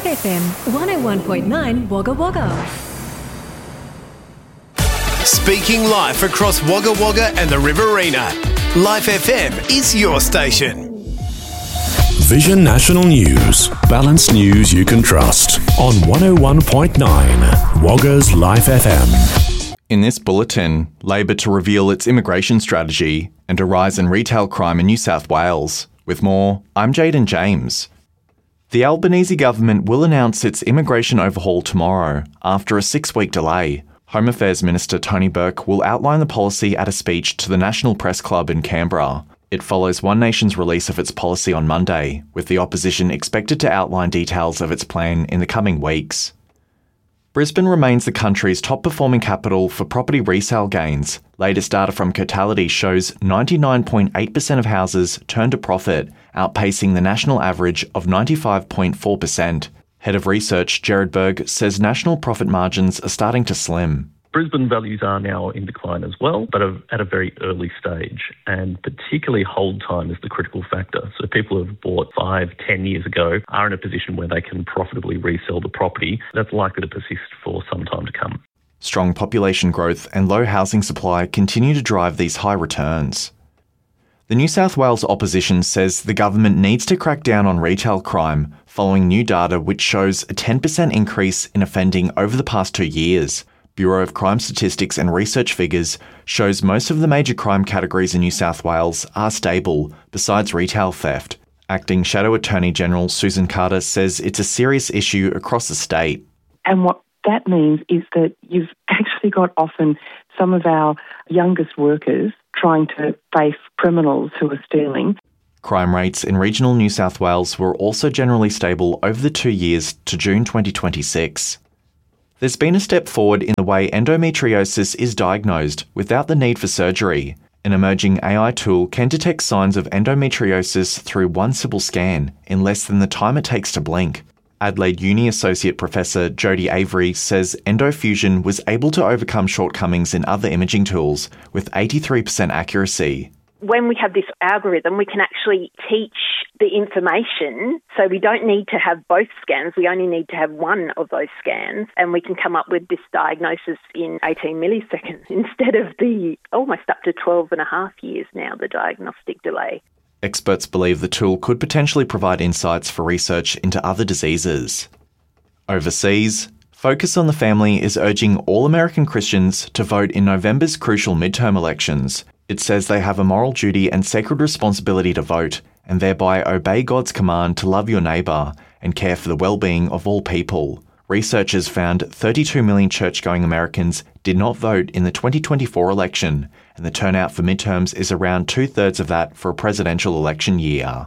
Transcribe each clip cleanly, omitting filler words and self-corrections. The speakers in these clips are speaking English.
Life FM 101.9 Wagga Wagga. Speaking live across Wagga Wagga and the Riverina, Life FM is your station. Vision National News. Balanced news you can trust on 101.9 Wagga's Life FM. In this bulletin, Labor to reveal its immigration strategy and a rise in retail crime in New South Wales. With more, I'm Jaden James. The Albanese government will announce its immigration overhaul tomorrow after a 6-week delay. Home Affairs Minister Tony Burke will outline the policy at a speech to the National Press Club in Canberra. It follows One Nation's release of its policy on Monday, with the opposition expected to outline details of its plan in the coming weeks. Brisbane remains the country's top-performing capital for property resale gains. Latest data from Cotality shows 99.8% of houses turned a profit, outpacing the national average of 95.4%. Head of Research Gerard Berg says national profit margins are starting to slim. Brisbane values are now in decline as well, but at a very early stage, and particularly hold time is the critical factor. So people who have bought 5-10 years ago are in a position where they can profitably resell the property. That's likely to persist for some time to come. Strong population growth and low housing supply continue to drive these high returns. The New South Wales opposition says the government needs to crack down on retail crime following new data which shows a 10% increase in offending over the past 2 years. Bureau of Crime Statistics and Research figures shows most of the major crime categories in New South Wales are stable, besides retail theft. Acting Shadow Attorney General Susan Carter says it's a serious issue across the state. And what that means is that you've actually got often some of our youngest workers trying to face criminals who are stealing. Crime rates in regional New South Wales were also generally stable over the 2 years to June 2026. There's been a step forward in the way endometriosis is diagnosed without the need for surgery. An emerging AI tool can detect signs of endometriosis through one simple scan in less than the time it takes to blink. Adelaide Uni Associate Professor Jodie Avery says EndoFusion was able to overcome shortcomings in other imaging tools with 83% accuracy. When we have this algorithm, we can actually teach the information, so we don't need to have both scans, we only need to have one of those scans, and we can come up with this diagnosis in 18 milliseconds instead of the almost up to 12 and a half years now, the diagnostic delay. Experts believe the tool could potentially provide insights for research into other diseases. Overseas, Focus on the Family is urging all American Christians to vote in November's crucial midterm elections. It says they have a moral duty and sacred responsibility to vote, and thereby obey God's command to love your neighbour and care for the well-being of all people. Researchers found 32 million church-going Americans did not vote in the 2024 election, and the turnout for midterms is around 2/3 of that for a presidential election year.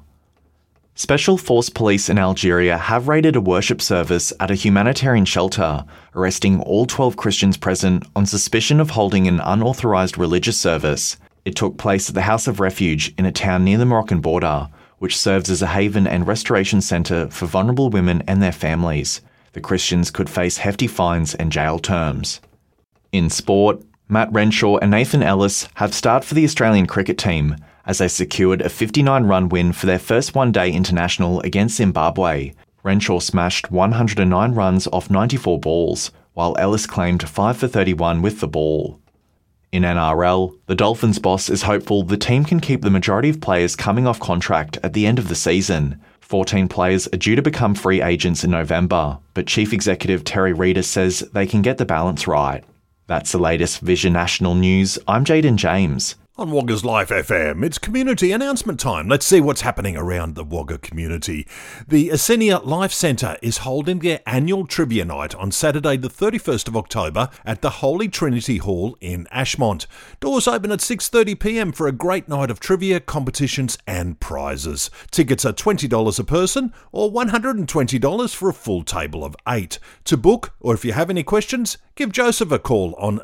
Special Force Police in Algeria have raided a worship service at a humanitarian shelter, arresting all 12 Christians present on suspicion of holding an unauthorised religious service. It took place at the House of Refuge in a town near the Moroccan border, which serves as a haven and restoration centre for vulnerable women and their families. The Christians could face hefty fines and jail terms. In sport, Matt Renshaw and Nathan Ellis have started for the Australian cricket team as they secured a 59-run win for their first one-day international against Zimbabwe. Renshaw smashed 109 runs off 94 balls, while Ellis claimed 5 for 31 with the ball. In NRL, the Dolphins boss is hopeful the team can keep the majority of players coming off contract at the end of the season. 14 players are due to become free agents in November, but Chief Executive Terry Reeder says they can get the balance right. That's the latest Vision National News. I'm Jaden James. On Wagga's Life FM, it's community announcement time. Let's see what's happening around the Wagga community. The Asenia Life Centre is holding their annual trivia night on Saturday the 31st of October at the Holy Trinity Hall in Ashmont. Doors open at 6:30pm for a great night of trivia, competitions and prizes. Tickets are $20 a person or $120 for a full table of 8. To book, or if you have any questions, give Joseph a call on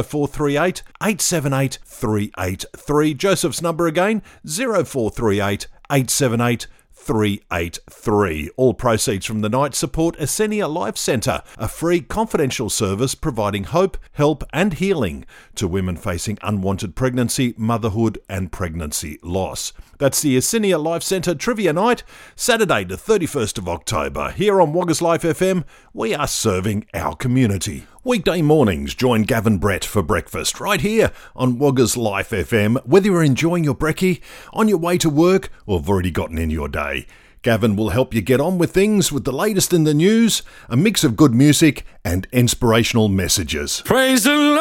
0438 878 383. Joseph's number again, 0438 878 383. All proceeds from the night support Asenia Life Centre, a free confidential service providing hope, help and healing to women facing unwanted pregnancy, motherhood and pregnancy loss. That's the Asenia Life Centre Trivia Night, Saturday the 31st of October. Here on Wagga's Life FM, we are serving our community. Weekday mornings, join Gavin Brett for breakfast right here on Wagga's Life FM. Whether you're enjoying your brekkie, on your way to work, or have already gotten in your day, Gavin will help you get on with things with the latest in the news, a mix of good music and inspirational messages. Praise the Lord.